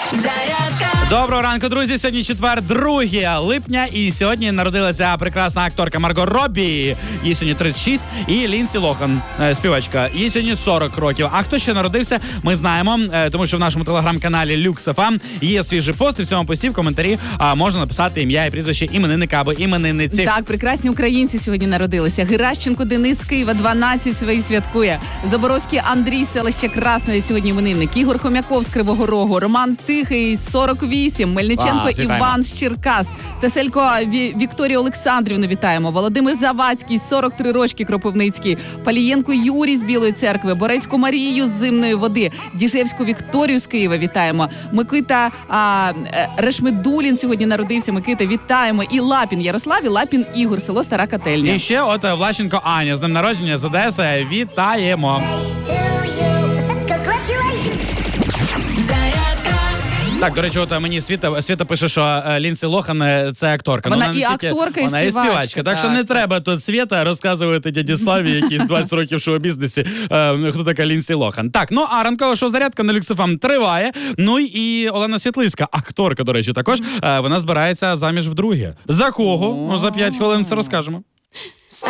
Доброго ранку, друзі. Сьогодні четвер, 2 липня. І сьогодні народилася прекрасна акторка Марго Роббі. Їй сьогодні 36. І Лінсі Лохан, співачка. Їй сьогодні 40 років. А хто ще народився, ми знаємо. Тому що в нашому телеграм-каналі Lux FM є свіжий пост. І в цьому пості в коментарі можна написати ім'я і прізвище іменинника або іменинниці. Так, прекрасні українці сьогодні народилися. Геращенко Денис з Києва 12 свої святкує. Заборовський Андрій з селища Красне сьогодні іменинник. Ігор Хомяков з Кривого Рогу. Роман Тихий 48. Мельниченко Іван з Черкас. Теселько Вікторію Олександрівну вітаємо. Володимир Завадський 43 рочки Кропивницький. Палієнко Юрій з Білої церкви. Борецьку Марію з Зимної води. Діжевську Вікторію з Києва вітаємо. Микита Решмедулін сьогодні народився. Микита, вітаємо. І Лапін Ярослав, і Лапін Ігор, село Стара Котельня. І ще Влащенко Аня з днем народження з Одеси. Вітаємо. Так, до речі, мені Світа пише, що Лінсі Лохан – це акторка. Вона і акторка, і співачка. Вона і співачка. Так що не треба тут Світа розказувати дяді Славі, який 20 років в шоу-бізнесі, хто така Лінсі Лохан. Так, а ранкова шоу-зарядка на Lux FM триває. Ну і Олена Світлицька, акторка, до речі, також, вона збирається заміж вдруге. За кого? За 5 хвилин все розкажемо.